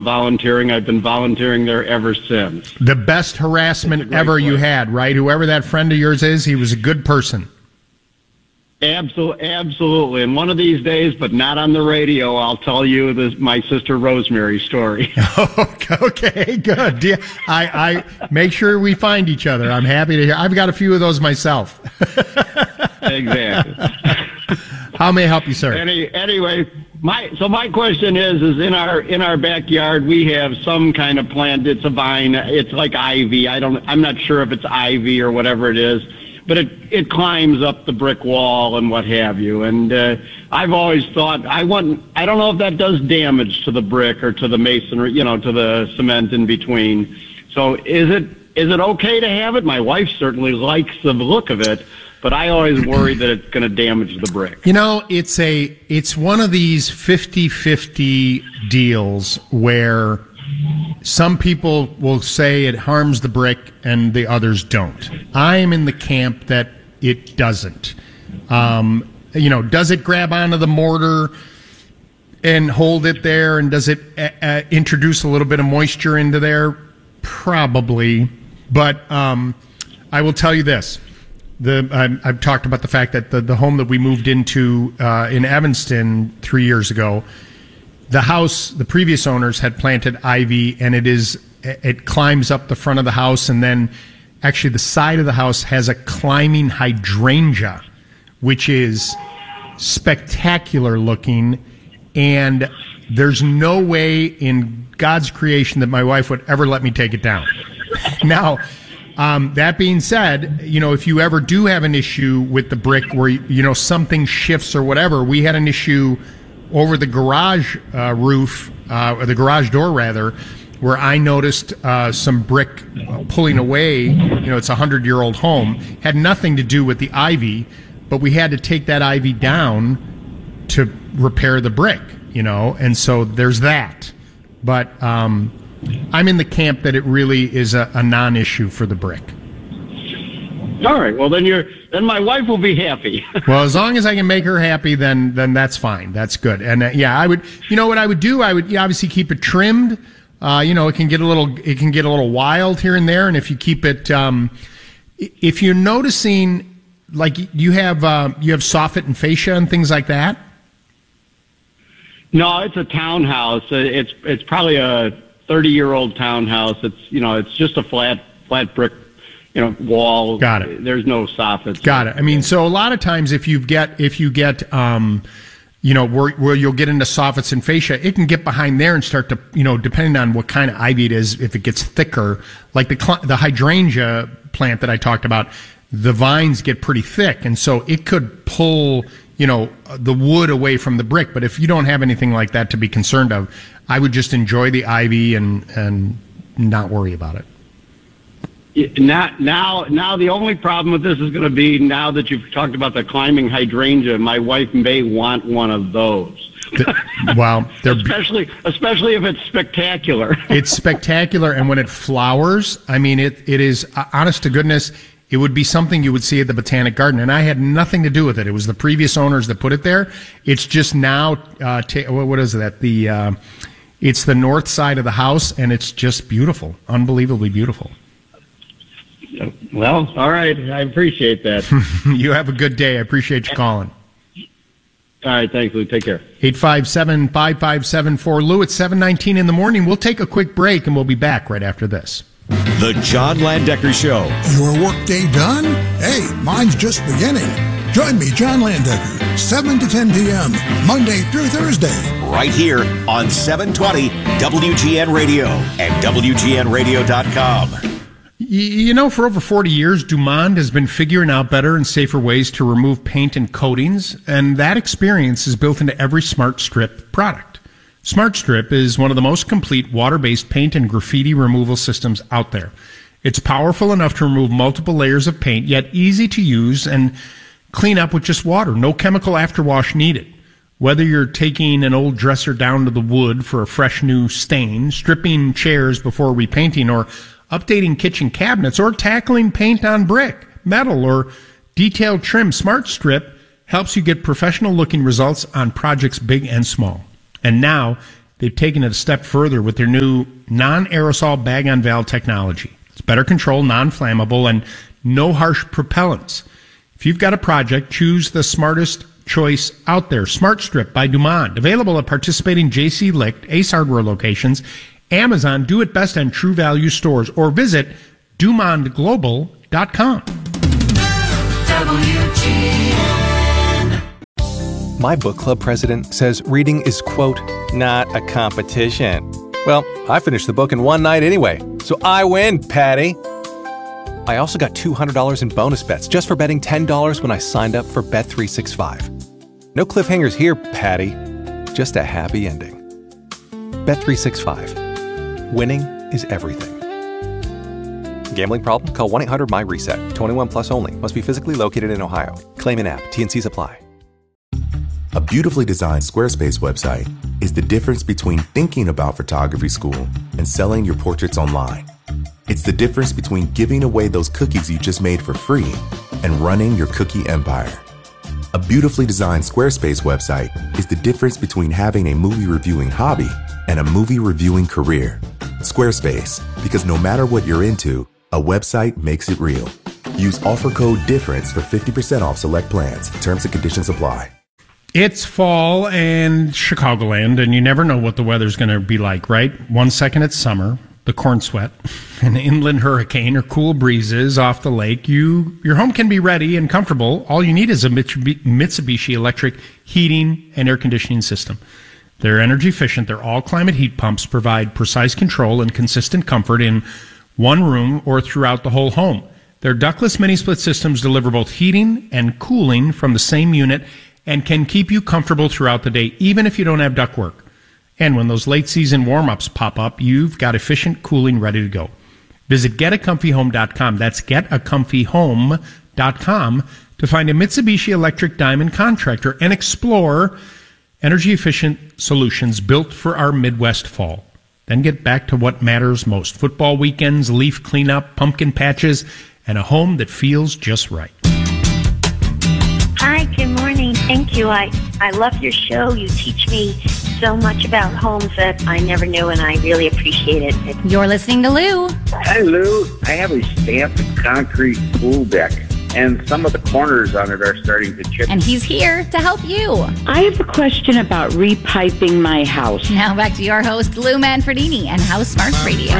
volunteering. I've been volunteering there ever since. The best harassment ever you had, right? Whoever that friend of yours is, he was a good person. Absolutely. And one of these days, but not on the radio, I'll tell you my sister Rosemary story. Okay, good. Yeah, I make sure we find each other. I'm happy to hear. I've got a few of those myself. Exactly. How may I help you, sir? Anyway, my question is in our backyard we have some kind of plant. It's a vine. It's like ivy. I'm not sure if it's ivy or whatever it is. But it climbs up the brick wall and what have you. And I've always thought I don't know if that does damage to the brick or to the masonry, to the cement in between. So is it okay to have it? My wife certainly likes the look of it, but I always worry that it's going to damage the brick. It's one of these 50-50 deals where some people will say it harms the brick and the others don't. I am in the camp that it doesn't. Does it grab onto the mortar and hold it there? And does it introduce a little bit of moisture into there? Probably. But I will tell you this. I've talked about the fact that the home that we moved into in Evanston 3 years ago, the previous owners had planted ivy, and it climbs up the front of the house, and then actually the side of the house has a climbing hydrangea, which is spectacular looking, and there's no way in God's creation that my wife would ever let me take it down. Now, that being said, if you ever do have an issue with the brick where, something shifts or whatever, we had an issue over the garage roof, or the garage door rather, where I noticed some brick pulling away. It's a 100-year-old home. Had nothing to do with the ivy, but we had to take that ivy down to repair the brick, and so there's that. But I'm in the camp that it really is a non-issue for the brick. All right. Well, then my wife will be happy. Well, as long as I can make her happy, then that's fine. That's good. And I would. What I would do? I would obviously keep it trimmed. It can get a little wild here and there. And if you keep it, if you're noticing, like you have soffit and fascia and things like that. No, it's a townhouse. It's probably a 30-year-old townhouse. It's just a flat brick. Wall. Got it. There's no soffits. Got it. I mean, so a lot of times if you get, where you'll get into soffits and fascia, it can get behind there and start to, depending on what kind of ivy it is, if it gets thicker, like the hydrangea plant that I talked about, the vines get pretty thick, and so it could pull, the wood away from the brick. But if you don't have anything like that to be concerned of, I would just enjoy the ivy and not worry about it. Now, the only problem with this is going to be, now that you've talked about the climbing hydrangea, my wife may want one of those. Well, especially if it's spectacular. It's spectacular, and when it flowers, I mean, it is, honest to goodness, it would be something you would see at the Botanic Garden, and I had nothing to do with it. It was the previous owners that put it there. It's just now, what is that? It's the north side of the house, and it's just beautiful, unbelievably beautiful. Well, all right. I appreciate that. You have a good day. I appreciate you calling. All right. Thanks, Lou. Take care. 857-5574. Lou, it's 7:19 in the morning. We'll take a quick break, and we'll be back right after this. The John Landecker Show. Your workday done? Hey, mine's just beginning. Join me, John Landecker, 7 to 10 p.m., Monday through Thursday. Right here on 720 WGN Radio and WGNradio.com. For over 40 years, Dumond has been figuring out better and safer ways to remove paint and coatings, and that experience is built into every Smart Strip product. Smart Strip is one of the most complete water-based paint and graffiti removal systems out there. It's powerful enough to remove multiple layers of paint, yet easy to use and clean up with just water. No chemical afterwash needed. Whether you're taking an old dresser down to the wood for a fresh new stain, stripping chairs before repainting, or updating kitchen cabinets, or tackling paint on brick, metal, or detailed trim, Smart Strip helps you get professional-looking results on projects big and small. And now, they've taken it a step further with their new non-aerosol bag-on-valve technology. It's better control, non-flammable, and no harsh propellants. If you've got a project, choose the smartest choice out there. Smart Strip by Dumond. Available at participating JC Licht, Ace Hardware locations, Amazon, Do It Best, and True Value stores, or visit DumondGlobal.com. My book club president says reading is, quote, not a competition. Well, I finished the book in one night anyway, so I win, Patty. I also got $200 in bonus bets just for betting $10 when I signed up for Bet365. No cliffhangers here, Patty. Just a happy ending. Bet365. Winning is everything. Gambling problem? Call 1-800-MY-RESET. 21 plus only. Must be physically located in Ohio. Claim in app. T&Cs apply. A beautifully designed Squarespace website is the difference between thinking about photography school and selling your portraits online. It's the difference between giving away those cookies you just made for free and running your cookie empire. A beautifully designed Squarespace website is the difference between having a movie reviewing hobby and a movie reviewing career. Squarespace, because no matter what you're into, a website makes it real. Use offer code DIFFERENCE for 50% off select plans. Terms and conditions apply. It's fall and Chicagoland, and you never know what the weather's going to be like, right? 1 second it's summer, the corn sweat, an inland hurricane, or cool breezes off the lake. Your home can be ready and comfortable. All you need is a Mitsubishi electric heating and air conditioning system. They're energy efficient. They're all climate heat pumps, provide precise control and consistent comfort in one room or throughout the whole home. Their ductless mini-split systems deliver both heating and cooling from the same unit and can keep you comfortable throughout the day, even if you don't have ductwork. And when those late-season warm-ups pop up, you've got efficient cooling ready to go. Visit getacomfyhome.com. That's getacomfyhome.com to find a Mitsubishi Electric Diamond contractor and explore energy-efficient solutions built for our Midwest fall. Then get back to what matters most: football weekends, leaf cleanup, pumpkin patches, and a home that feels just right. Hi, good morning. Thank you. I love your show. You teach me so much about homes that I never knew, and I really appreciate it. You're listening to Lou. Hi, Lou. I have a stamped concrete pool deck, and some of the corners on it are starting to chip. And he's here to help you. I have a question about repiping my house. Now back to your host, Lou Manfredini, and House Smarts Radio.